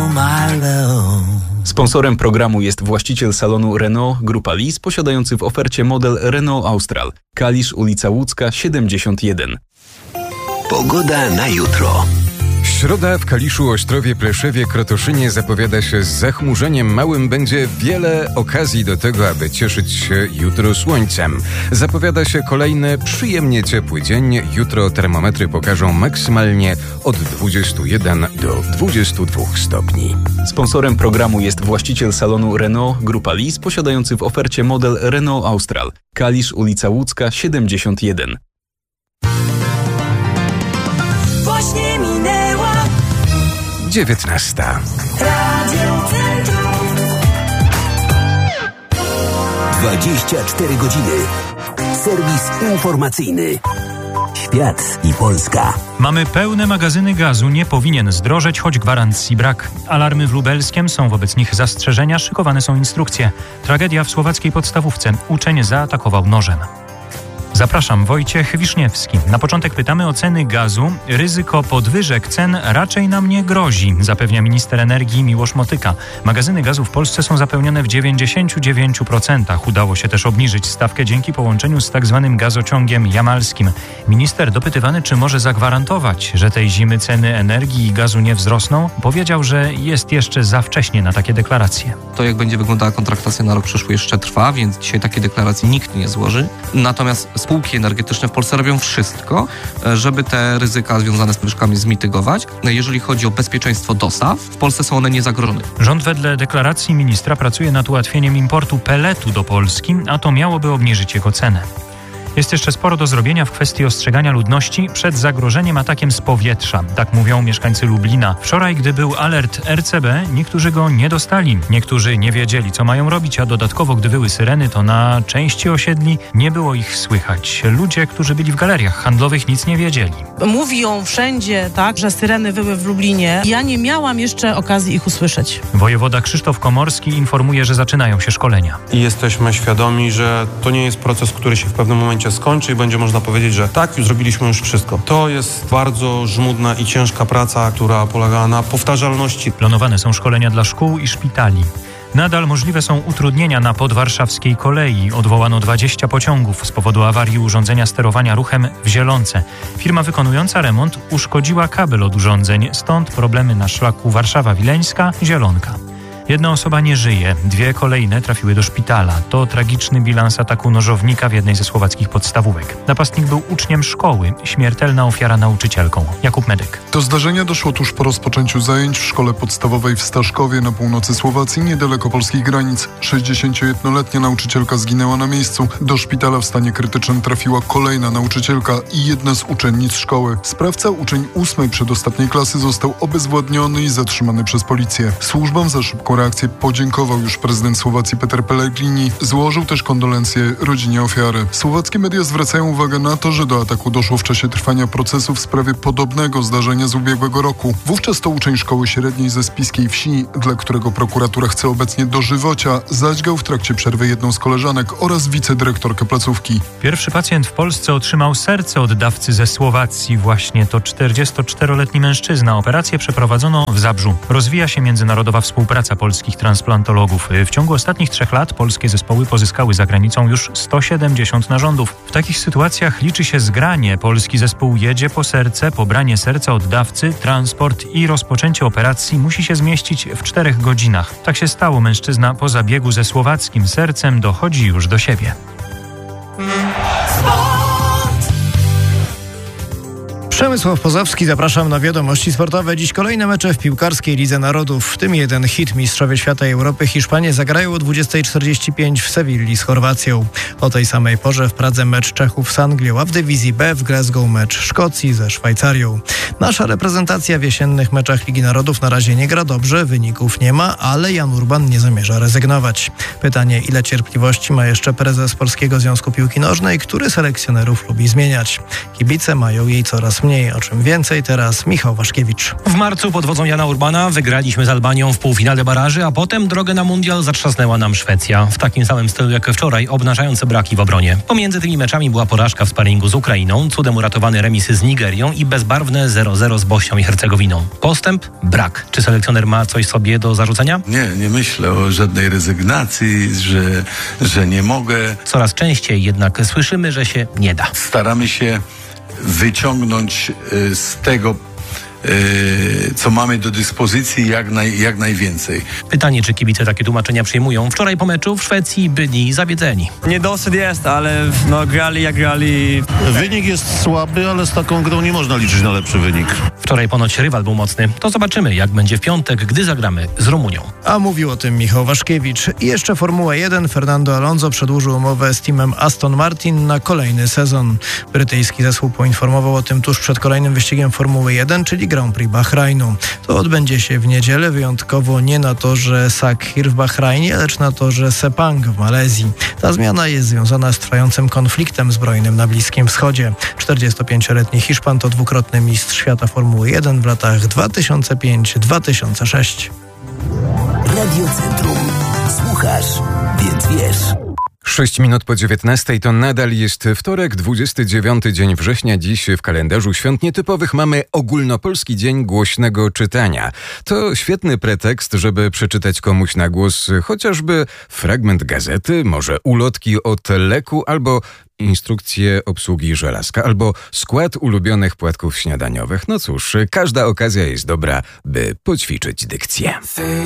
my love. Sponsorem programu jest właściciel salonu Renault Grupa Lis, posiadający w ofercie model Renault Austral. Kalisz, ulica Łódzka, 71. Pogoda na jutro. Środa w Kaliszu, Ostrowie, Pleszewie, Krotoszynie zapowiada się z zachmurzeniem małym. Będzie wiele okazji do tego, aby cieszyć się jutro słońcem. Zapowiada się kolejny przyjemnie ciepły dzień. Jutro termometry pokażą maksymalnie od 21 do 22 stopni. Sponsorem programu jest właściciel salonu Renault Grupa Lis, posiadający w ofercie model Renault Austral. Kalisz, ulica Łódzka, 71. Właśnie minęła 19. Radio Centrum. 24 godziny. Serwis informacyjny. Świat i Polska. Mamy pełne magazyny gazu, nie powinien zdrożeć, choć gwarancji brak. Alarmy w Lubelskiem, są wobec nich zastrzeżenia, szykowane są instrukcje. Tragedia w słowackiej podstawówce. Uczeń zaatakował nożem. Zapraszam, Wojciech Wiszniewski. Na początek pytamy o ceny gazu. Ryzyko podwyżek cen raczej nam nie grozi, zapewnia minister energii Miłosz Motyka. Magazyny gazu w Polsce są zapełnione w 99%. Udało się też obniżyć stawkę dzięki połączeniu z tzw. gazociągiem jamalskim. Minister dopytywany, czy może zagwarantować, że tej zimy ceny energii i gazu nie wzrosną, powiedział, że jest jeszcze za wcześnie na takie deklaracje. To, jak będzie wyglądała kontraktacja na rok przyszły, jeszcze trwa, więc dzisiaj takiej deklaracji nikt nie złoży. Natomiast spółki energetyczne w Polsce robią wszystko, żeby te ryzyka związane z podwyżkami zmitygować. Jeżeli chodzi o bezpieczeństwo dostaw, w Polsce są one niezagrożone. Rząd wedle deklaracji ministra pracuje nad ułatwieniem importu pelletu do Polski, a to miałoby obniżyć jego cenę. Jest jeszcze sporo do zrobienia w kwestii ostrzegania ludności przed zagrożeniem atakiem z powietrza. Tak mówią mieszkańcy Lublina. Wczoraj, gdy był alert RCB, niektórzy go nie dostali. Niektórzy nie wiedzieli, co mają robić, a dodatkowo, gdy były syreny, to na części osiedli nie było ich słychać. Ludzie, którzy byli w galeriach handlowych, nic nie wiedzieli. Mówią wszędzie, tak, że syreny były w Lublinie. Ja nie miałam jeszcze okazji ich usłyszeć. Wojewoda Krzysztof Komorski informuje, że zaczynają się szkolenia. I jesteśmy świadomi, że to nie jest proces, który się w pewnym momencie skończy i będzie można powiedzieć, że tak, już zrobiliśmy już wszystko. To jest bardzo żmudna i ciężka praca, która polega na powtarzalności. Planowane są szkolenia dla szkół i szpitali. Nadal możliwe są utrudnienia na podwarszawskiej kolei. Odwołano 20 pociągów z powodu awarii urządzenia sterowania ruchem w Zielonce. Firma wykonująca remont uszkodziła kabel od urządzeń, stąd problemy na szlaku Warszawa-Wileńska-Zielonka. Jedna osoba nie żyje, 2 kolejne trafiły do szpitala. To tragiczny bilans ataku nożownika w jednej ze słowackich podstawówek. Napastnik był uczniem szkoły, śmiertelna ofiara nauczycielką. Jakub Medyk. Do zdarzenia doszło tuż po rozpoczęciu zajęć w szkole podstawowej w Staszkowie na północy Słowacji, niedaleko polskich granic. 61-letnia nauczycielka zginęła na miejscu. Do szpitala w stanie krytycznym trafiła kolejna nauczycielka i jedna z uczennic szkoły. Sprawca, uczeń 8. przedostatniej klasy, został obezwładniony i zatrzymany przez policję. Służbom za szybką reakcję podziękował już prezydent Słowacji Peter Pellegrini. Złożył też kondolencje rodzinie ofiary. Słowackie media zwracają uwagę na to, że do ataku doszło w czasie trwania procesu w sprawie podobnego zdarzenia z ubiegłego roku. Wówczas to uczeń szkoły średniej ze Spiskiej Wsi, dla którego prokuratura chce obecnie dożywocia, zadźgał w trakcie przerwy jedną z koleżanek oraz wicedyrektorkę placówki. Pierwszy pacjent w Polsce otrzymał serce od dawcy ze Słowacji. Właśnie to 44-letni mężczyzna. Operację przeprowadzono w Zabrzu. Rozwija się międzynarodowa współpraca polskich transplantologów. W ciągu ostatnich 3 lat polskie zespoły pozyskały za granicą już 170 narządów. W takich sytuacjach liczy się zgranie. Polski zespół jedzie po serce, pobranie serca od dawcy, transport i rozpoczęcie operacji musi się zmieścić w 4 godzinach. Tak się stało. Mężczyzna po zabiegu ze słowackim sercem dochodzi już do siebie. Przemysław Pozowski, zapraszam na wiadomości sportowe. Dziś kolejne mecze w piłkarskiej Lidze Narodów, w tym jeden hit. Mistrzowie świata i Europy Hiszpanie zagrają o 20:45 w Sewilli z Chorwacją. O tej samej porze w Pradze mecz Czechów z Anglią, a w dywizji B w Glasgow mecz Szkocji ze Szwajcarią. Nasza reprezentacja w jesiennych meczach Ligi Narodów na razie nie gra dobrze, wyników nie ma, ale Jan Urban nie zamierza rezygnować. Pytanie, ile cierpliwości ma jeszcze prezes Polskiego Związku Piłki Nożnej, który selekcjonerów lubi zmieniać. Kibice mają jej coraz mniej. mniej. O czym więcej teraz Michał Waszkiewicz. W marcu pod wodzą Jana Urbana wygraliśmy z Albanią w półfinale baraży, a potem drogę na mundial zatrzasnęła nam Szwecja. W takim samym stylu jak wczoraj, obnażające braki w obronie. Pomiędzy tymi meczami była porażka w sparingu z Ukrainą, cudem uratowany remisy z Nigerią i bezbarwne 0-0 z Bośnią i Hercegowiną. Postęp? Brak. Czy selekcjoner ma coś sobie do zarzucenia? Nie myślę o żadnej rezygnacji, że nie mogę. Coraz częściej jednak słyszymy, że się nie da. Staramy się wyciągnąć z tego, co mamy do dyspozycji, jak najwięcej. Pytanie, czy kibice takie tłumaczenia przyjmują. Wczoraj po meczu w Szwecji byli zawiedzeni. Niedosyt jest, ale grali jak grali. Wynik jest słaby, ale z taką grą nie można liczyć na lepszy wynik. Wczoraj ponoć rywal był mocny. To zobaczymy, jak będzie w piątek, gdy zagramy z Rumunią. A mówił o tym Michał Waszkiewicz. I jeszcze Formuła 1. Fernando Alonso przedłużył umowę z teamem Aston Martin na kolejny sezon. Brytyjski zespół poinformował o tym tuż przed kolejnym wyścigiem Formuły 1, czyli Grand Prix Bahrajnu. To odbędzie się w niedzielę, wyjątkowo nie na torze Sakhir w Bahrajnie, lecz na torze Sepang w Malezji. Ta zmiana jest związana z trwającym konfliktem zbrojnym na Bliskim Wschodzie. 45-letni Hiszpan to dwukrotny mistrz świata Formuły 1 w latach 2005-2006. Radio Centrum. Słuchasz, więc wiesz. 6 minut po 19 to nadal jest wtorek, 29 dzień września. Dziś w kalendarzu świąt nietypowych mamy ogólnopolski dzień głośnego czytania. To świetny pretekst, żeby przeczytać komuś na głos chociażby fragment gazety, może ulotki od leku albo instrukcje obsługi żelazka, albo skład ulubionych płatków śniadaniowych. No cóż, każda okazja jest dobra, by poćwiczyć dykcję.